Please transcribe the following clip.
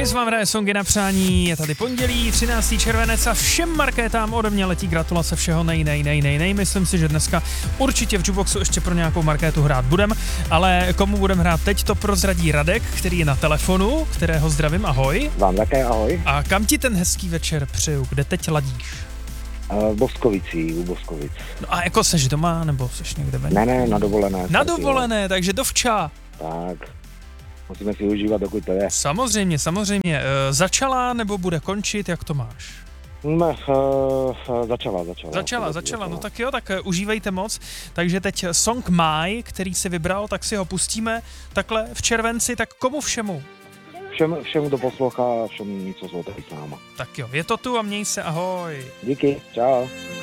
Kiss vám hraje songy na přání, je tady pondělí, 13. červenec a všem markétám ode mě letí gratulace všeho nej. Myslím si, že dneska určitě v Jukeboxu ještě pro nějakou markétu hrát budem, ale komu budem hrát teď, to prozradí Radek, který je na telefonu, kterého zdravím, ahoj. Vám také ahoj. A kam ti ten hezký večer přeju, kde teď ladíš? U Boskovic. No a jako seš doma, nebo seš někde ven? Ne, na dovolené. Na dovolené, takže dovča. Tak, musíme si užívat, dokud to je. Samozřejmě. Začala nebo bude končit, jak to máš? Začala, no tak jo, tak užívejte moc. Takže teď song My, který si vybral, tak si ho pustíme takhle v červenci, tak komu všemu? Všem, kdo poslouchá, všem, co jsou tady s náma. Tak jo, je to tu a měj se, ahoj. Díky, čau.